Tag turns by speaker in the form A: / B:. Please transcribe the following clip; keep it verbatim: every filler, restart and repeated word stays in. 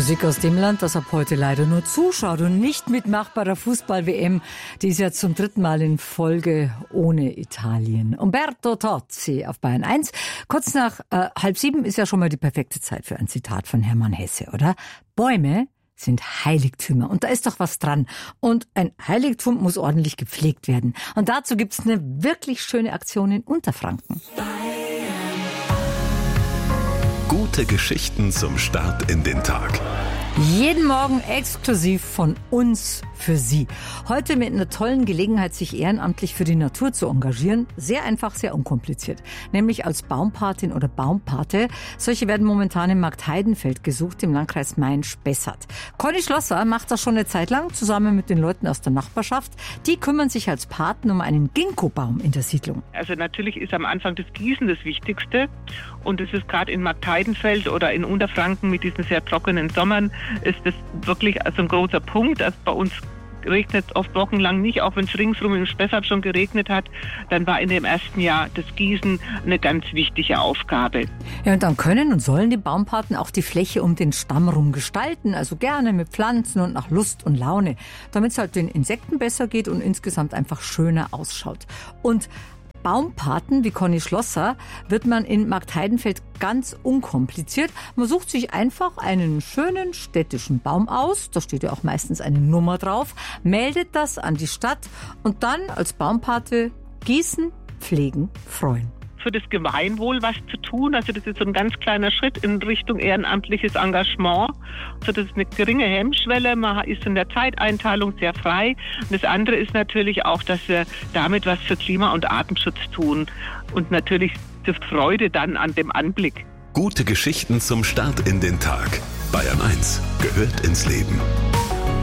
A: Musik aus dem Land, das ab heute leider nur zuschaut und nicht mitmacht bei der Fußball-W M. Die ist ja zum dritten Mal in Folge ohne Italien. Umberto Tozzi auf Bayern eins. Kurz nach äh, halb sieben ist ja schon mal die perfekte Zeit für ein Zitat von Hermann Hesse, oder? Bäume sind Heiligtümer. Und da ist doch was dran. Und ein Heiligtum muss ordentlich gepflegt werden. Und dazu gibt's eine wirklich schöne Aktion in Unterfranken.
B: Gute Geschichten zum Start in den Tag.
A: Jeden Morgen exklusiv von uns für Sie. Heute mit einer tollen Gelegenheit, sich ehrenamtlich für die Natur zu engagieren. Sehr einfach, sehr unkompliziert. Nämlich als Baumpatin oder Baumpate. Solche werden momentan im Markt Heidenfeld gesucht, im Landkreis Main-Spessart. Conny Schlosser macht das schon eine Zeit lang, zusammen mit den Leuten aus der Nachbarschaft. Die kümmern sich als Paten um einen Ginkgo-Baum in der Siedlung.
C: Also natürlich ist am Anfang das Gießen das Wichtigste. Und es ist gerade in Markt Heidenfeld oder in Unterfranken mit diesen sehr trockenen Sommern, ist das wirklich also ein großer Punkt. Also bei uns regnet es oft wochenlang nicht, auch wenn es ringsrum im Spessart schon geregnet hat. Dann war in dem ersten Jahr das Gießen eine ganz wichtige Aufgabe.
A: Ja, und dann können und sollen die Baumpaten auch die Fläche um den Stamm rum gestalten, also gerne mit Pflanzen und nach Lust und Laune, damit es halt den Insekten besser geht und insgesamt einfach schöner ausschaut. Und Baumpaten wie Conny Schlosser wird man in Markt Heidenfeld ganz unkompliziert. Man sucht sich einfach einen schönen städtischen Baum aus, da steht ja auch meistens eine Nummer drauf, meldet das an die Stadt und dann als Baumpate gießen, pflegen, freuen.
C: Für das Gemeinwohl was zu tun. Also das ist so ein ganz kleiner Schritt in Richtung ehrenamtliches Engagement. Also das ist eine geringe Hemmschwelle, man ist in der Zeiteinteilung sehr frei. Und das andere ist natürlich auch, dass wir damit was für Klima- und Artenschutz tun. Und natürlich die Freude dann an dem Anblick.
B: Gute Geschichten zum Start in den Tag. Bayern eins gehört ins Leben.